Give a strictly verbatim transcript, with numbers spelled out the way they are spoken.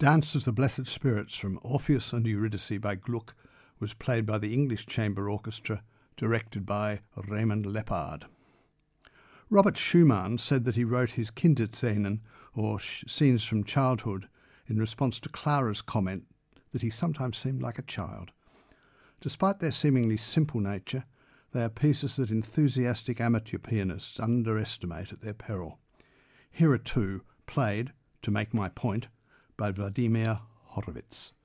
Dance of the Blessed Spirits from Orpheus and Eurydice by Gluck was played by the English Chamber Orchestra, directed by Raymond Lepard. Robert Schumann said that he wrote his Kinderzenen, or scenes from childhood, in response to Clara's comment that he sometimes seemed like a child. Despite their seemingly simple nature, they are pieces that enthusiastic amateur pianists underestimate at their peril. Here are two, played, to make my point, by Vladimir Horowitz.